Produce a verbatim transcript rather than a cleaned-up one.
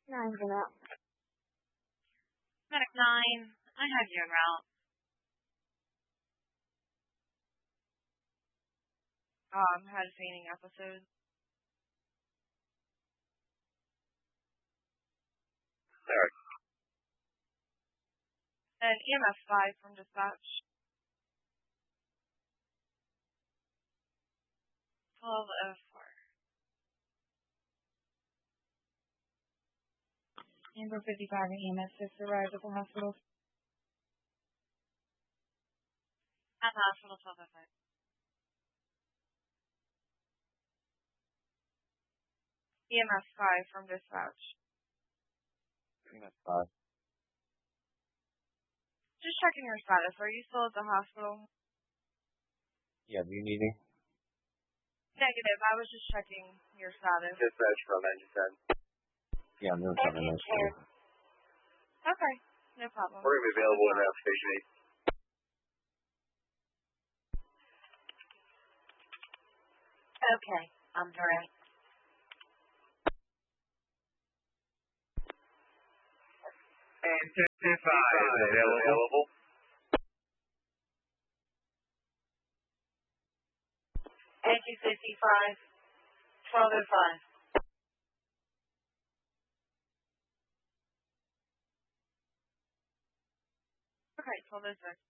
Nine for that. Medic nine, I have you en route. Um, had a fainting episode. Sorry. And E M S five from dispatch. twelve oh four. Amber fifty-five and E M S six arrived at the hospital. At the hospital, twelve oh five. E M S five from dispatch. E M S five. Just checking your status. Are you still at the hospital? Yeah, do you need me? Negative. I was just checking your status. Dispatch from engine ten. Yeah, I'm doing something else too. Okay, no problem. We're going to be available in uh, station eight. Okay, I'm direct. And fifty-five is available. Engine fifty-five, twelve oh five. Okay, twelve oh six.